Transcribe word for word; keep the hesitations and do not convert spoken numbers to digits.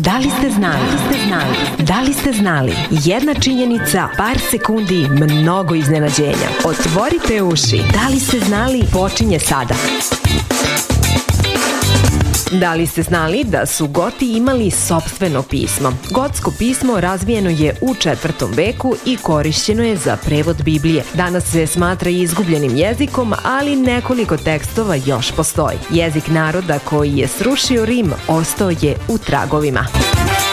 Da li ste znali? Da li ste znali? Da li ste znali? Jedna činjenica, par sekundi, mnogo iznenađenja. Otvorite uši. Da li ste znali? Počinje sada. Da li ste znali da su Goti imali sopstveno pismo? Gotsko pismo razvijeno je u četvrtom veku i korišćeno je za prevod Biblije. Danas se smatra izgubljenim jezikom, ali nekoliko tekstova još postoji. Jezik naroda koji je srušio Rim ostao je u tragovima.